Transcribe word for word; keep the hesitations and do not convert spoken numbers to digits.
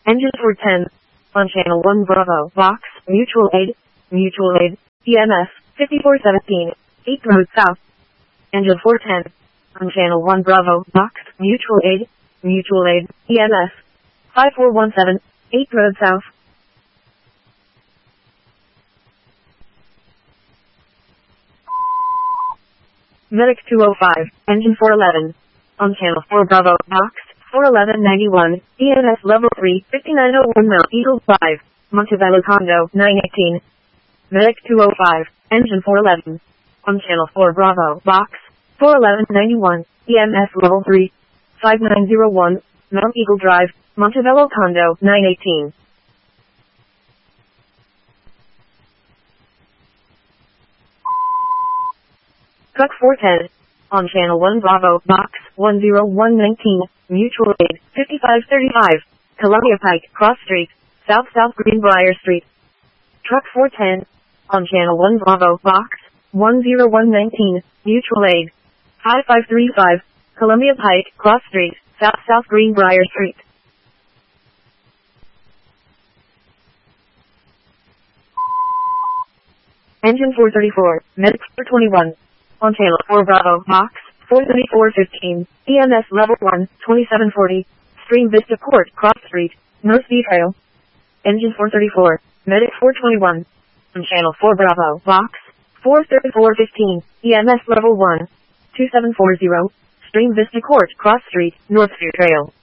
Engine four ten. On channel one Bravo, Vox, Mutual Aid, Mutual Aid, E M F, fifty-four seventeen, eighth Road South. Engine four ten. On channel one Bravo, Vox, Mutual Aid, Mutual Aid, E M F, five four one seven, eighth Road South. Medic two oh five, Engine four eleven. On channel four Bravo, Vox, four eleven ninety-one, E M S level three, fifty-nine oh one Mount Eagle five, Montebello Condo, nine eighteen. Medic two oh five, Engine four eleven. On channel four Bravo, Vox, four eleven ninety-one, E M S level three, five nine oh one, Mount Eagle Drive, Montebello Condo, nine eighteen. Truck four ten. On channel one Bravo, Box, one oh one nineteen, Mutual Aid, fifty-five thirty-five, Columbia Pike, Cross Street, South South Greenbrier Street. Truck four ten. On channel one Bravo, Box, one oh one nineteen, Mutual Aid, five five three five, Columbia Pike, Cross Street, South South Greenbrier Street. Engine four thirty-four, Medic four twenty-one. On channel four Bravo, Box, four thirty-four fifteen, E M S level one, twenty-seven forty, Stream Vista Court, Cross Street, North Sea Trail. Engine four thirty-four, Medic four twenty-one. On channel four Bravo, Box, four thirty-four fifteen, E M S level one, twenty-seven forty, Stream Vista Court, Cross Street, North Sea Trail.